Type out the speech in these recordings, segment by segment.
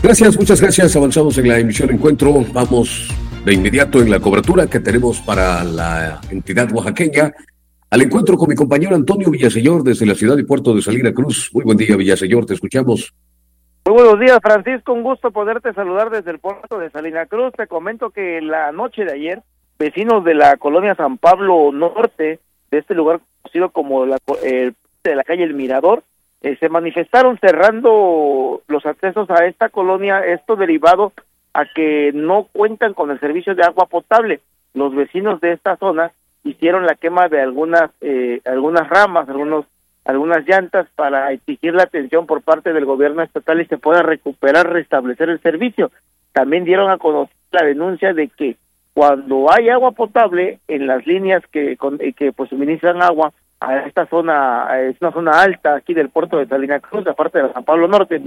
Gracias, muchas gracias. Avanzamos en la emisión Encuentro. Vamos de inmediato en la cobertura que tenemos para la entidad oaxaqueña. Al encuentro con mi compañero Antonio Villaseñor desde la ciudad y puerto de Salina Cruz. Muy buen día, Villaseñor, te escuchamos. Muy buenos días, Francisco, un gusto poderte saludar desde el puerto de Salina Cruz. Te comento que la noche de ayer, vecinos de la colonia San Pablo Norte, de este lugar conocido como de la calle El Mirador, se manifestaron cerrando los accesos a esta colonia, esto derivado a que no cuentan con el servicio de agua potable. Los vecinos de esta zona hicieron la quema de algunas ramas, algunas llantas para exigir la atención por parte del gobierno estatal y se pueda restablecer el servicio. También dieron a conocer la denuncia de que cuando hay agua potable en las líneas que pues suministran agua a esta zona, es una zona alta aquí del puerto de Salina Cruz, aparte de San Pablo Norte,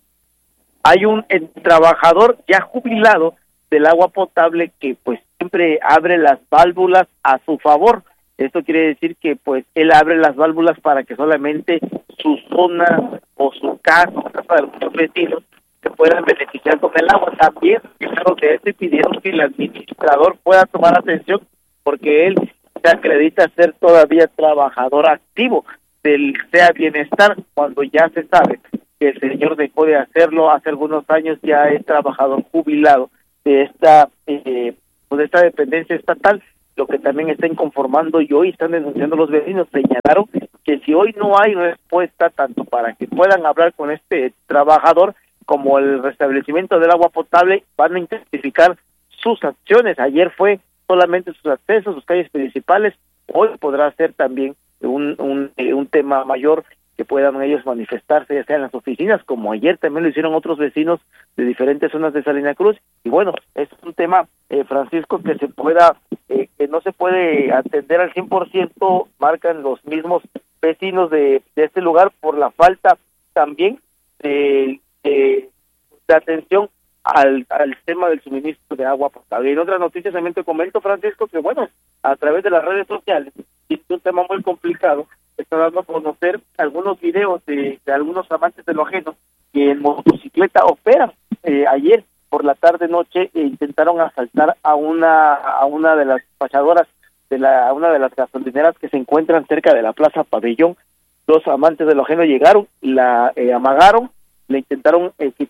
hay un trabajador ya jubilado del agua potable que pues siempre abre las válvulas a su favor. Esto quiere decir que pues él abre las válvulas para que solamente su zona o su casa de algunos vecinos se puedan beneficiar con el agua. También de esto pidieron que el administrador pueda tomar atención porque él se acredita ser todavía trabajador activo del SEA Bienestar, cuando ya se sabe que el señor dejó de hacerlo hace algunos años, ya es trabajador jubilado de esta dependencia estatal. Lo que también está inconformando y hoy están denunciando los vecinos, señalaron que si hoy no hay respuesta tanto para que puedan hablar con este trabajador como el restablecimiento del agua potable, van a intensificar sus acciones. Ayer fue solamente sus accesos, sus calles principales, hoy podrá ser también un tema mayor que puedan ellos manifestarse, ya sea en las oficinas, como ayer también lo hicieron otros vecinos de diferentes zonas de Salina Cruz. Y bueno, es un tema, Francisco, que que no se puede atender al 100%, marcan los mismos vecinos de este lugar por la falta también de atención al tema del suministro de agua potable. Y en otras noticias también te comento, Francisco, que bueno, a través de las redes sociales, y es un tema muy complicado, está dando a conocer algunos videos de algunos amantes de lo ajeno que en motocicleta operan. Ayer por la tarde-noche intentaron asaltar a una de las despachadoras a una de las gasolineras que se encuentran cerca de la Plaza Pabellón. Dos amantes de lo ajeno llegaron, la amagaron, le intentaron quitar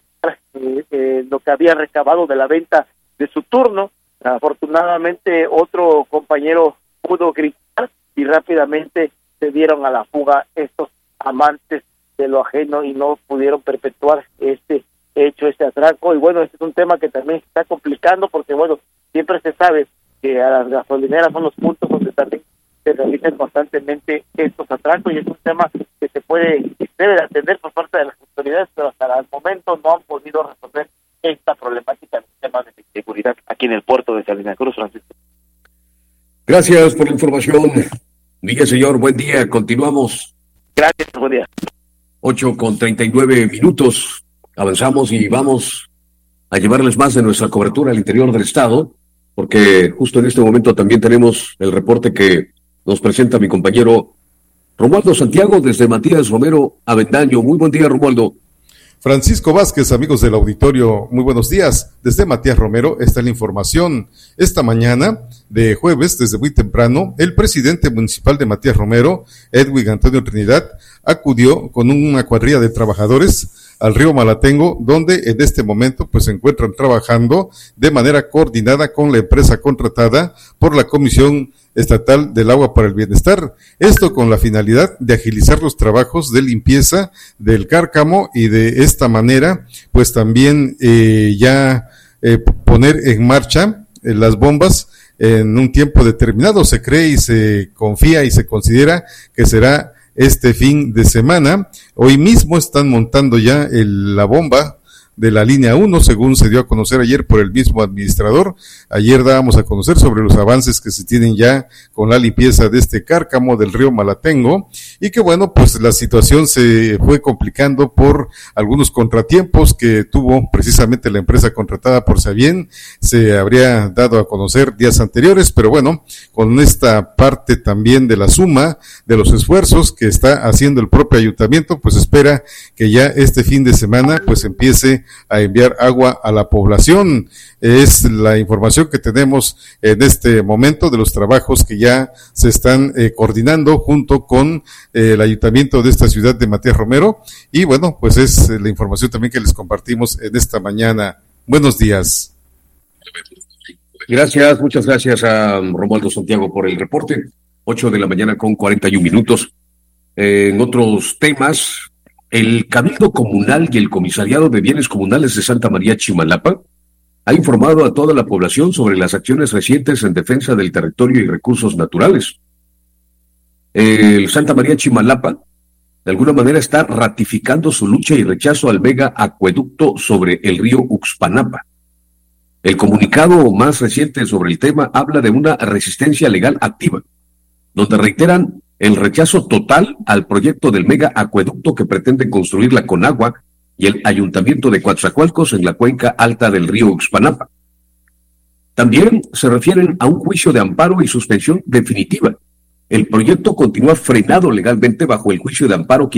lo que había recabado de la venta de su turno. Afortunadamente otro compañero pudo gritar y rápidamente se dieron a la fuga estos amantes de lo ajeno y no pudieron perpetuar este atraco. Y bueno, este es un tema que también se está complicando porque bueno, siempre se sabe que a las gasolineras son los puntos donde también se realizan constantemente estos atracos y es un tema que debe de atender por parte de las autoridades, pero hasta el momento no han podido resolver esta problemática del tema de seguridad aquí en el puerto de Salina Cruz, Francisco. Gracias por la información, Villaseñor, buen día, continuamos. Gracias, buen día. 8:39, avanzamos y vamos a llevarles más de nuestra cobertura al interior del estado, porque justo en este momento también tenemos el reporte que nos presenta mi compañero Romualdo Santiago desde Matías Romero Avendaño. Muy buen día, Romualdo. Francisco Vázquez, amigos del auditorio, muy buenos días. Desde Matías Romero está la información. Esta mañana de jueves, desde muy temprano, el presidente municipal de Matías Romero, Edwin Antonio Trinidad, acudió con una cuadrilla de trabajadores al río Malatengo, donde en este momento pues se encuentran trabajando de manera coordinada con la empresa contratada por la Comisión Estatal del Agua para el Bienestar. Esto con la finalidad de agilizar los trabajos de limpieza del cárcamo y de esta manera pues también poner en marcha las bombas en un tiempo determinado. Se cree y se confía y se considera que será este fin de semana. Hoy mismo están montando ya la bomba de la línea 1, según se dio a conocer ayer por el mismo administrador. Ayer dábamos a conocer sobre los avances que se tienen ya con la limpieza de este cárcamo del río Malatengo, y que bueno, pues la situación se fue complicando por algunos contratiempos que tuvo precisamente la empresa contratada por Sabien. Se habría dado a conocer días anteriores, pero bueno, con esta parte también de la suma de los esfuerzos que está haciendo el propio ayuntamiento, pues espera que ya este fin de semana pues empiece a enviar agua a la población. Es la información que tenemos en este momento de los trabajos que ya se están coordinando junto con el ayuntamiento de esta ciudad de Matías Romero. Y bueno, pues es la información también que les compartimos en esta mañana. Buenos días. Gracias, muchas gracias a Romualdo Santiago por el reporte. 8 de la mañana con 41 minutos. En otros temas, el Cabildo Comunal y el Comisariado de Bienes Comunales de Santa María Chimalapa ha informado a toda la población sobre las acciones recientes en defensa del territorio y recursos naturales. El Santa María Chimalapa, de alguna manera, está ratificando su lucha y rechazo al mega acueducto sobre el río Uxpanapa. El comunicado más reciente sobre el tema habla de una resistencia legal activa, donde reiteran el rechazo total al proyecto del mega acueducto que pretende construir la Conagua y el Ayuntamiento de Coatzacoalcos en la cuenca alta del río Uxpanapa. También se refieren a un juicio de amparo y suspensión definitiva. El proyecto continúa frenado legalmente bajo el juicio de amparo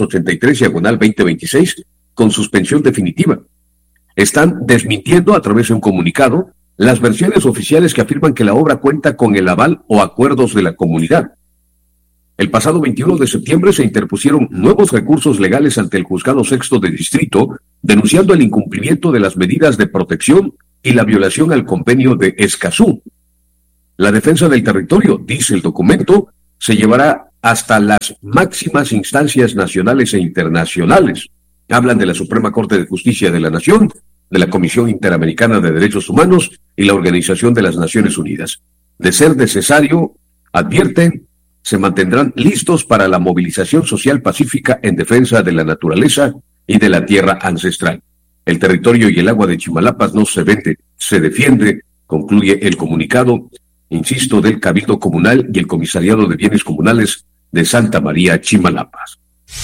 583/2026 con suspensión definitiva. Están desmintiendo a través de un comunicado las versiones oficiales que afirman que la obra cuenta con el aval o acuerdos de la comunidad. El pasado 21 de septiembre se interpusieron nuevos recursos legales ante el Juzgado Sexto de Distrito, denunciando el incumplimiento de las medidas de protección y la violación al convenio de Escazú. La defensa del territorio, dice el documento, se llevará hasta las máximas instancias nacionales e internacionales. Hablan de la Suprema Corte de Justicia de la Nación, de la Comisión Interamericana de Derechos Humanos y la Organización de las Naciones Unidas. De ser necesario, advierten, se mantendrán listos para la movilización social pacífica en defensa de la naturaleza y de la tierra ancestral. El territorio y el agua de Chimalapas no se vende, se defiende, concluye el comunicado, insisto, del Cabildo Comunal y el Comisariado de Bienes Comunales de Santa María Chimalapas.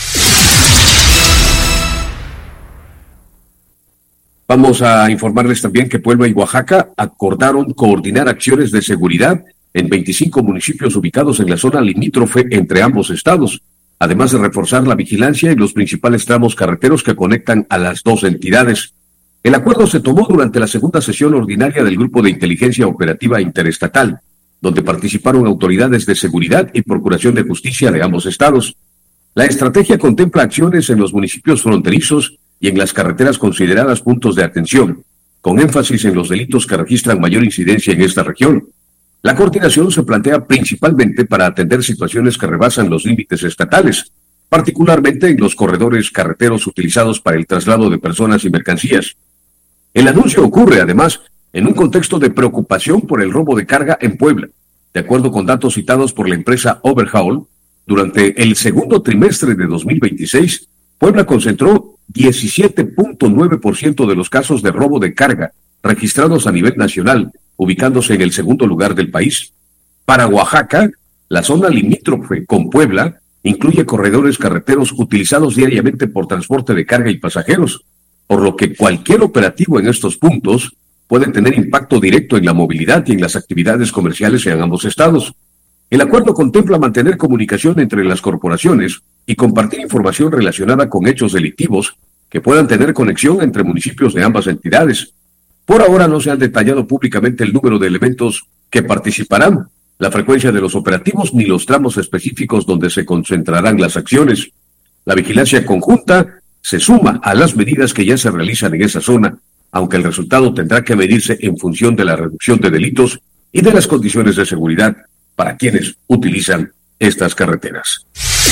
Vamos a informarles también que Puebla y Oaxaca acordaron coordinar acciones de seguridad en 25 municipios ubicados en la zona limítrofe entre ambos estados, además de reforzar la vigilancia en los principales tramos carreteros que conectan a las dos entidades. El acuerdo se tomó durante la segunda sesión ordinaria del Grupo de Inteligencia Operativa Interestatal, donde participaron autoridades de seguridad y procuración de justicia de ambos estados. La estrategia contempla acciones en los municipios fronterizos y en las carreteras consideradas puntos de atención, con énfasis en los delitos que registran mayor incidencia en esta región. La coordinación se plantea principalmente para atender situaciones que rebasan los límites estatales, particularmente en los corredores carreteros utilizados para el traslado de personas y mercancías. El anuncio ocurre, además, en un contexto de preocupación por el robo de carga en Puebla. De acuerdo con datos citados por la empresa Overhaul, durante el segundo trimestre de 2026, Puebla concentró 17.9% de los casos de robo de carga registrados a nivel nacional, ubicándose en el segundo lugar del país. Para Oaxaca, la zona limítrofe con Puebla incluye corredores carreteros utilizados diariamente por transporte de carga y pasajeros, por lo que cualquier operativo en estos puntos puede tener impacto directo en la movilidad y en las actividades comerciales en ambos estados. El acuerdo contempla mantener comunicación entre las corporaciones y compartir información relacionada con hechos delictivos que puedan tener conexión entre municipios de ambas entidades. Por ahora no se han detallado públicamente el número de elementos que participarán, la frecuencia de los operativos ni los tramos específicos donde se concentrarán las acciones. La vigilancia conjunta se suma a las medidas que ya se realizan en esa zona, aunque el resultado tendrá que medirse en función de la reducción de delitos y de las condiciones de seguridad para quienes utilizan estas carreteras.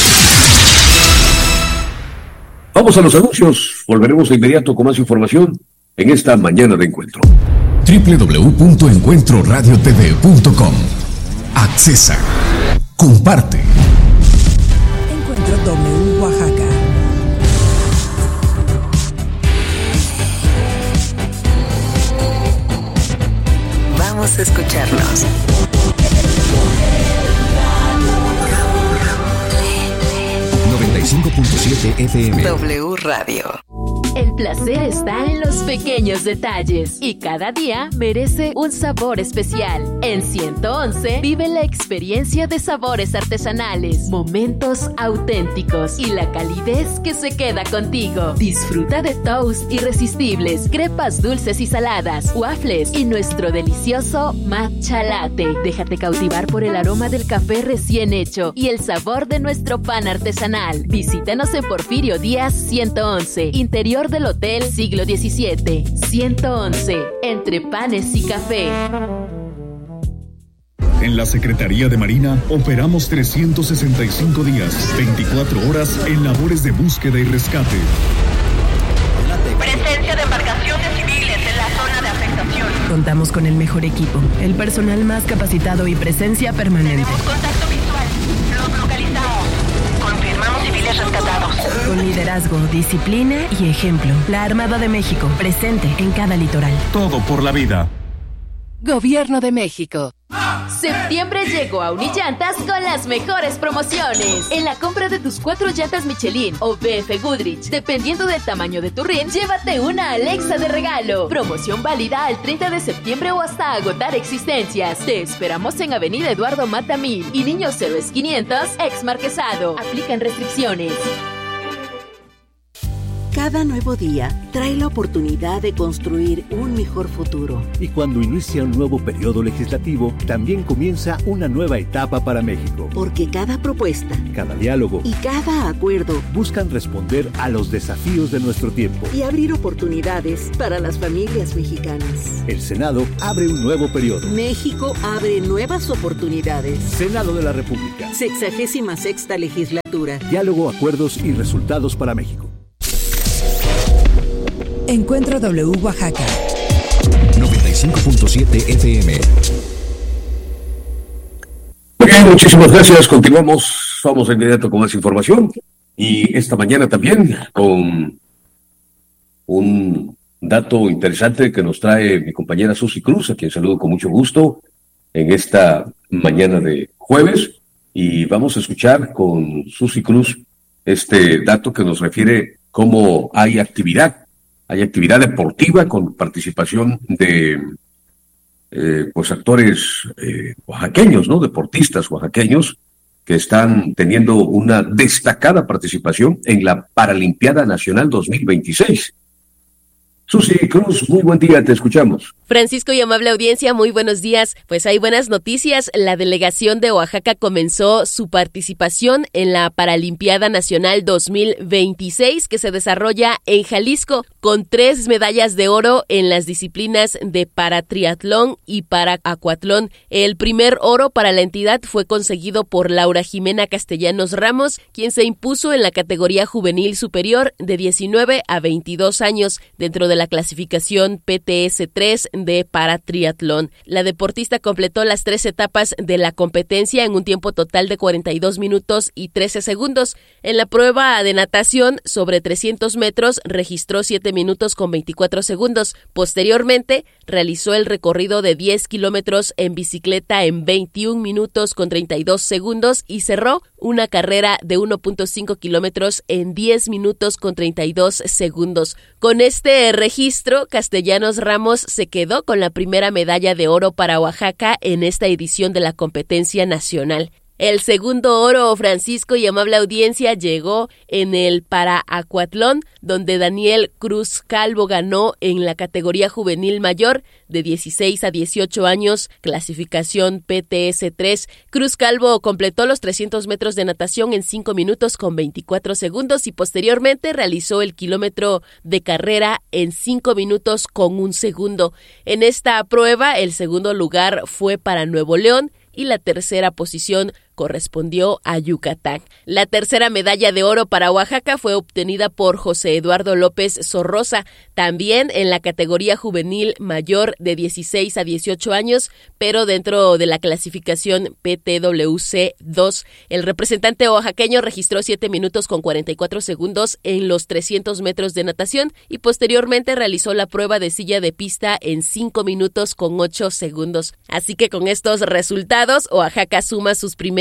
Vamos a los anuncios. Volveremos de inmediato con más información en esta mañana de encuentro. www.encuentroradiotv.com. Accesa. Comparte. Encuentro W Oaxaca. Vamos a escucharnos. 95.7 FM. W Radio. El placer está en los pequeños detalles y cada día merece un sabor especial. En 111 vive la experiencia de sabores artesanales, momentos auténticos y la calidez que se queda contigo. Disfruta de toast irresistibles, crepas dulces y saladas, waffles y nuestro delicioso matcha latte. Déjate cautivar por el aroma del café recién hecho y el sabor de nuestro pan artesanal. Visítanos en Porfirio Díaz 111, interior del Hotel Siglo XVII. 111, entre panes y café. En la Secretaría de Marina operamos 365 días, 24 horas en labores de búsqueda y rescate. Presencia de embarcaciones civiles en la zona de afectación. Contamos con el mejor equipo, el personal más capacitado y presencia permanente. Tenemos contacto visual. Los localizamos. Confirmamos civiles rescatados. Con liderazgo, disciplina y ejemplo. La Armada de México, presente en cada litoral. Todo por la vida. Gobierno de México. Septiembre llegó a Unillantas con las mejores promociones. En la compra de tus 4 llantas Michelin o BF Goodrich, dependiendo del tamaño de tu rin, llévate una Alexa de regalo. Promoción válida al 30 de septiembre o hasta agotar existencias. Te esperamos en Avenida Eduardo Mata 1000 y Niños Héroes 500, ex Marquesado. Aplican restricciones. Cada nuevo día trae la oportunidad de construir un mejor futuro. Y cuando inicia un nuevo periodo legislativo, también comienza una nueva etapa para México. Porque cada propuesta, cada diálogo y cada acuerdo buscan responder a los desafíos de nuestro tiempo y abrir oportunidades para las familias mexicanas. El Senado abre un nuevo periodo. México abre nuevas oportunidades. Senado de la República. 66ª legislatura. Diálogo, acuerdos y resultados para México. Encuentro W Oaxaca 95.7 FM. Muy bien, muchísimas gracias. Continuamos. Vamos de inmediato con más información. Y esta mañana también con un dato interesante que nos trae mi compañera Susi Cruz, a quien saludo con mucho gusto en esta mañana de jueves. Y vamos a escuchar con Susi Cruz este dato que nos refiere cómo hay actividad deportiva con participación de pues actores oaxaqueños, ¿no? Deportistas oaxaqueños que están teniendo una destacada participación en la Paralimpiada Nacional 2026. Susi Cruz, muy buen día, te escuchamos. Francisco y amable audiencia, muy buenos días. Pues hay buenas noticias. La delegación de Oaxaca comenzó su participación en la Paralimpiada Nacional 2026 que se desarrolla en Jalisco con 3 medallas de oro en las disciplinas de paratriatlón y paraacuatlón. El primer oro para la entidad fue conseguido por Laura Jimena Castellanos Ramos, quien se impuso en la categoría juvenil superior de 19 a 22 años dentro de la clasificación PTS-3 de paratriatlón. La deportista completó las 3 etapas de la competencia en un tiempo total de 42 minutos y 13 segundos. En la prueba de natación sobre 300 metros registró 7 minutos con 24 segundos. Posteriormente, realizó el recorrido de 10 kilómetros en bicicleta en 21 minutos con 32 segundos y cerró una carrera de 1.5 kilómetros en 10 minutos con 32 segundos. Con este registro, Castellanos Ramos se quedó con la primera medalla de oro para Oaxaca en esta edición de la competencia nacional. El segundo oro, Francisco y amable audiencia, llegó en el paraacuatlón, donde Daniel Cruz Calvo ganó en la categoría juvenil mayor de 16 a 18 años, clasificación PTS-3. Cruz Calvo completó los 300 metros de natación en 5 minutos con 24 segundos y posteriormente realizó el kilómetro de carrera en 5 minutos con 1 segundo. En esta prueba, el segundo lugar fue para Nuevo León y la tercera posición correspondió a Yucatán. La tercera medalla de oro para Oaxaca fue obtenida por José Eduardo López Sorrosa, también en la categoría juvenil mayor de 16 a 18 años, pero dentro de la clasificación PTWC2. El representante oaxaqueño registró 7 minutos con 44 segundos en los 300 metros de natación y posteriormente realizó la prueba de silla de pista en 5 minutos con 8 segundos. Así que con estos resultados, Oaxaca suma sus primeras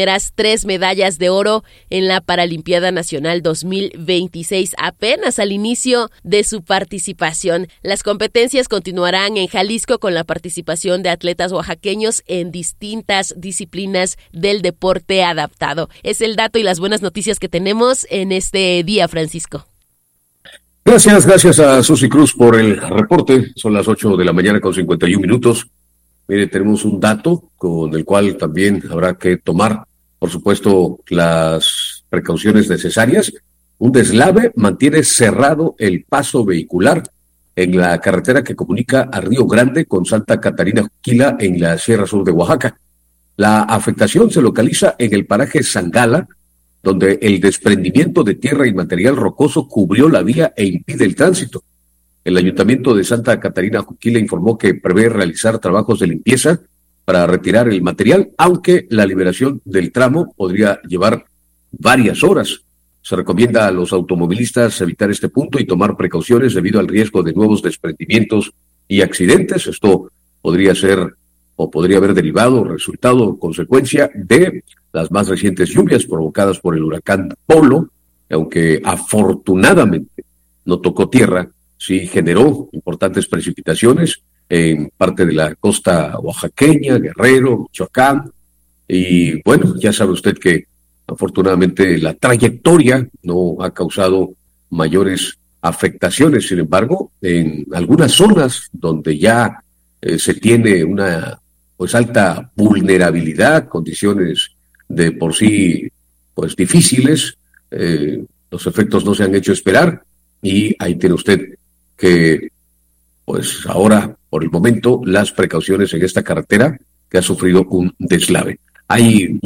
primeras 3 medallas de oro en la Paralimpiada Nacional 2026, apenas al inicio de su participación. Las competencias continuarán en Jalisco con la participación de atletas oaxaqueños en distintas disciplinas del deporte adaptado. Es el dato y las buenas noticias que tenemos en este día, Francisco. Gracias a Susi Cruz por el reporte. Son las 8 de la mañana con 51 minutos. Mire, tenemos un dato con el cual también habrá que tomar, por supuesto, las precauciones necesarias. Un deslave mantiene cerrado el paso vehicular en la carretera que comunica a Río Grande con Santa Catarina Juquila en la Sierra Sur de Oaxaca. La afectación se localiza en el paraje Zangala, donde el desprendimiento de tierra y material rocoso cubrió la vía e impide el tránsito. El Ayuntamiento de Santa Catarina Juquila informó que prevé realizar trabajos de limpieza para retirar el material, aunque la liberación del tramo podría llevar varias horas. Se recomienda a los automovilistas evitar este punto y tomar precauciones debido al riesgo de nuevos desprendimientos y accidentes. Esto podría ser o podría haber derivado, resultado o consecuencia de las más recientes lluvias provocadas por el huracán Polo, aunque afortunadamente no tocó tierra, sí generó importantes precipitaciones en parte de la costa oaxaqueña, Guerrero, Michoacán, y bueno, ya sabe usted que afortunadamente la trayectoria no ha causado mayores afectaciones. Sin embargo, en algunas zonas donde ya se tiene una alta vulnerabilidad, condiciones de por sí difíciles, los efectos no se han hecho esperar y ahí tiene usted que ahora por el momento las precauciones en esta carretera que ha sufrido un deslave. Hay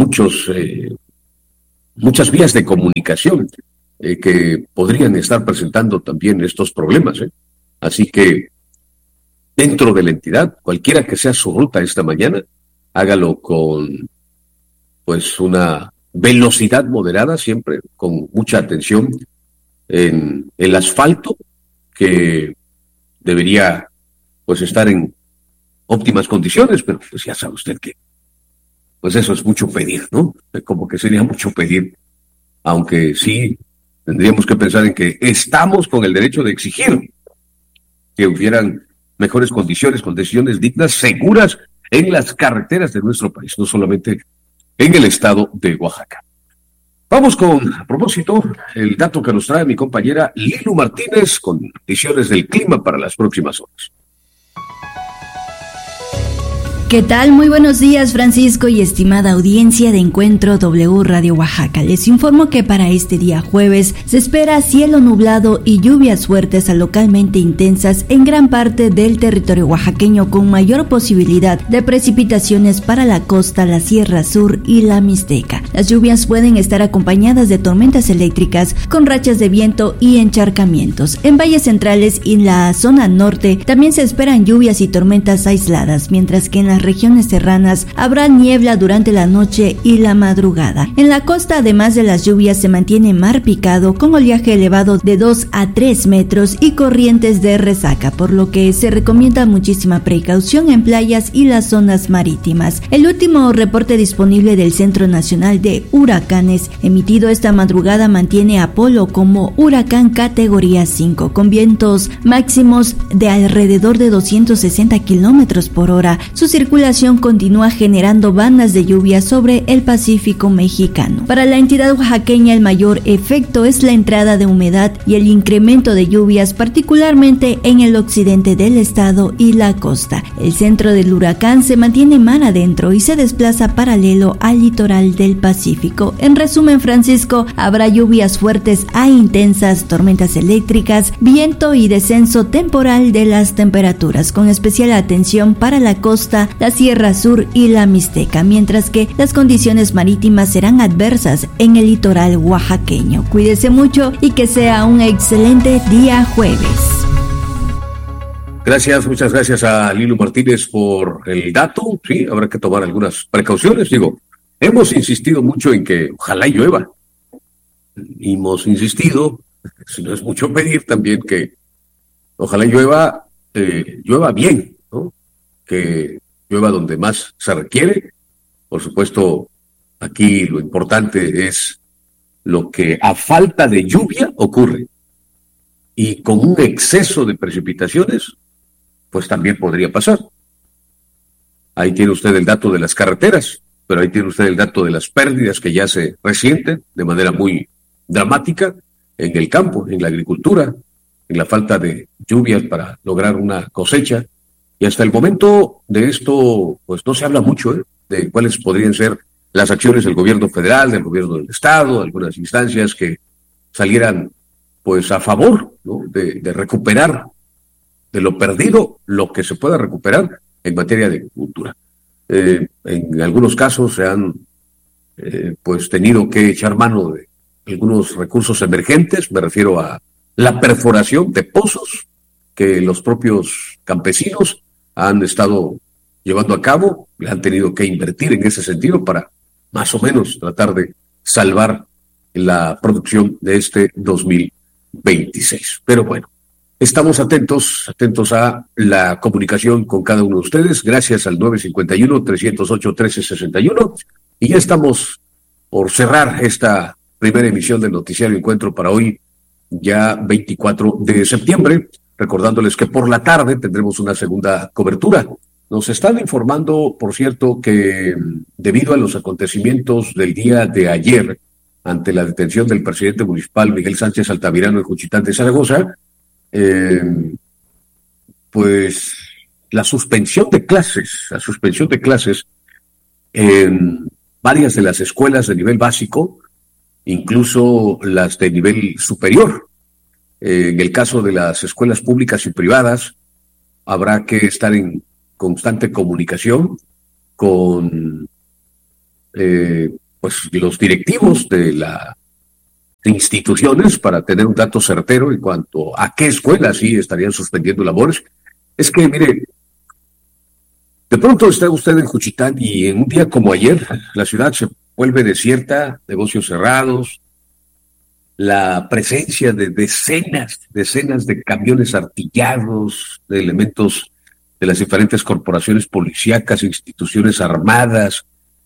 muchas vías de comunicación que podrían estar presentando también estos problemas, así que dentro de la entidad, cualquiera que sea su ruta esta mañana, hágalo con una velocidad moderada, siempre con mucha atención en el asfalto, que debería estar en óptimas condiciones, pero ya sabe usted que eso es mucho pedir, ¿no? Como que sería mucho pedir, aunque sí tendríamos que pensar en que estamos con el derecho de exigir que hubieran mejores condiciones, condiciones dignas, seguras en las carreteras de nuestro país, no solamente en el estado de Oaxaca. Vamos a propósito, el dato que nos trae mi compañera Lilu Martínez con condiciones del clima para las próximas horas. ¿Qué tal? Muy buenos días, Francisco y estimada audiencia de Encuentro W Radio Oaxaca. Les informo que para este día jueves se espera cielo nublado y lluvias fuertes a localmente intensas en gran parte del territorio oaxaqueño, con mayor posibilidad de precipitaciones para la costa, la Sierra Sur y la Mixteca. Las lluvias pueden estar acompañadas de tormentas eléctricas con rachas de viento y encharcamientos. En valles centrales y en la zona norte también se esperan lluvias y tormentas aisladas, mientras que en las regiones serranas habrá niebla durante la noche y la madrugada. En la costa, además de las lluvias, se mantiene mar picado con oleaje elevado de 2 a 3 metros y corrientes de resaca, por lo que se recomienda muchísima precaución en playas y las zonas marítimas. El último reporte disponible del Centro Nacional de Huracanes, emitido esta madrugada, mantiene a Polo como huracán categoría 5, con vientos máximos de alrededor de 260 kilómetros por hora. Su circulación continúa generando bandas de lluvia sobre el Pacífico mexicano. Para la entidad oaxaqueña, el mayor efecto es la entrada de humedad y el incremento de lluvias, particularmente en el occidente del estado y la costa. El centro del huracán se mantiene mar adentro y se desplaza paralelo al litoral del Pacífico. En resumen, Francisco, habrá lluvias fuertes a intensas, tormentas eléctricas, viento y descenso temporal de las temperaturas, con especial atención para la costa, la Sierra Sur y la Mixteca, mientras que las condiciones marítimas serán adversas en el litoral oaxaqueño. Cuídese mucho y que sea un excelente día jueves. Muchas gracias a Lilu Martínez por el dato. Sí, habrá que tomar algunas precauciones. Hemos insistido mucho en que ojalá llueva. Hemos insistido, si no es mucho pedir también, que ojalá llueva bien, ¿no? Que llueva donde más se requiere, por supuesto, Aquí lo importante es lo que a falta de lluvia ocurre. Y con un exceso de precipitaciones, pues también podría pasar. Ahí tiene usted el dato de las carreteras, pero ahí tiene usted el dato de las pérdidas que ya se resienten de manera muy dramática en el campo, en la agricultura, en la falta de lluvias para lograr una cosecha. Y hasta el momento de esto, pues no se habla mucho, de cuáles podrían ser las acciones del gobierno federal, del gobierno del estado, algunas instancias que salieran pues a favor, ¿no?, de recuperar de lo perdido lo que se pueda recuperar en materia de agricultura. En algunos casos se han pues tenido que echar mano de algunos recursos emergentes, me refiero a la perforación de pozos que los propios campesinos han estado llevando a cabo, le han tenido que invertir en ese sentido para más o menos tratar de salvar la producción de este 2026. Pero bueno, estamos atentos a la comunicación con cada uno de ustedes, gracias al 951-308-1361, y ya estamos por cerrar esta primera emisión del Noticiario Encuentro para hoy, ya 24 de septiembre, recordándoles que por la tarde tendremos una segunda cobertura. Nos están informando, por cierto, que debido a los acontecimientos del día de ayer, ante la detención del presidente municipal Miguel Sánchez Altamirano en Juchitán de Zaragoza, pues la suspensión de clases en varias de las escuelas de nivel básico, incluso las de nivel superior. En el caso de las escuelas públicas y privadas, habrá que estar en constante comunicación con pues los directivos de las instituciones para tener un dato certero en cuanto a qué escuelas sí estarían suspendiendo labores. Es que, mire, de pronto está usted en Juchitán y en un día como ayer la ciudad se vuelve desierta, negocios cerrados, la presencia de decenas de camiones artillados, de elementos de las diferentes corporaciones policíacas, instituciones armadas,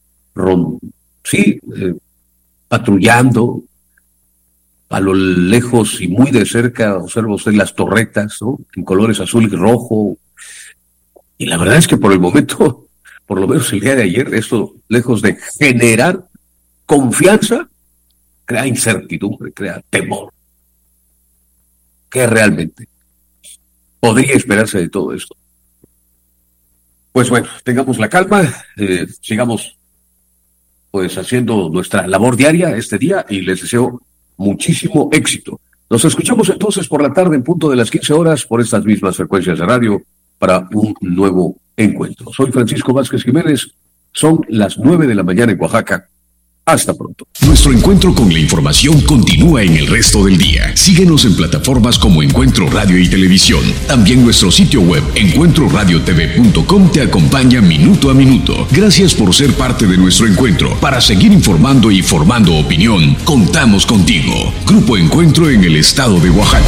patrullando. A lo lejos y muy de cerca observa usted las torretas, ¿no?, en colores azul y rojo. Y la verdad es que por el momento, por lo menos el día de ayer, esto, lejos de generar confianza, crea incertidumbre, crea temor. ¿Qué realmente podría esperarse de todo esto? Pues bueno, tengamos la calma, sigamos pues haciendo nuestra labor diaria este día y les deseo muchísimo éxito. Nos escuchamos entonces por la tarde en punto de las 15 horas por estas mismas frecuencias de radio para un nuevo encuentro. Soy Francisco Vázquez Jiménez, son las 9 de la mañana en Oaxaca. Hasta pronto. Nuestro encuentro con la información continúa en el resto del día. Síguenos en plataformas como Encuentro Radio y Televisión. También nuestro sitio web encuentroradiotv.com te acompaña minuto a minuto. Gracias por ser parte de nuestro encuentro. Para seguir informando y formando opinión, contamos contigo. Grupo Encuentro en el estado de Oaxaca.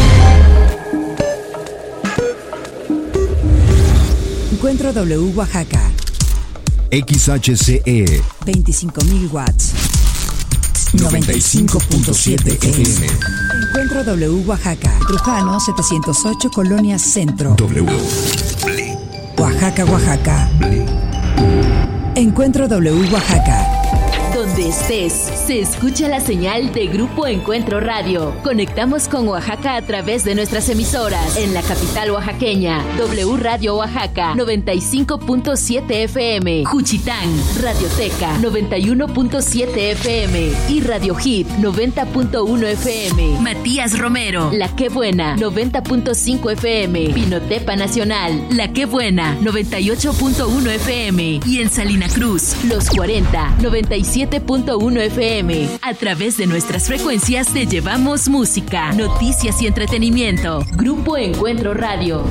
Encuentro W Oaxaca. XHCE 25.000 watts 95.7 FM. Encuentro W Oaxaca. Trujano 708 Colonia Centro. W Oaxaca, Oaxaca. Encuentro W Oaxaca. Donde estés, se escucha la señal de Grupo Encuentro Radio. Conectamos con Oaxaca a través de nuestras emisoras. En la capital oaxaqueña, W Radio Oaxaca, 95.7 FM. Juchitán, Radioteca, 91.7 FM. Y Radio Hit, 90.1 FM. Matías Romero, La Qué Buena, 90.5 FM. Pinotepa Nacional, La Qué Buena, 98.1 FM. Y en Salina Cruz, Los 40, 97.1 FM. A través de nuestras frecuencias te llevamos música, noticias y entretenimiento. Grupo Encuentro Radio.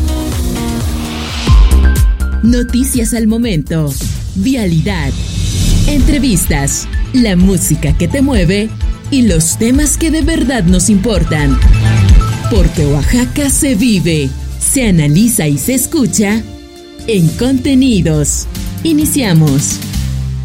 Noticias al momento. Vialidad. Entrevistas. La música que te mueve y los temas que de verdad nos importan. Porque Oaxaca se vive, se analiza y se escucha en Contenidos. Iniciamos.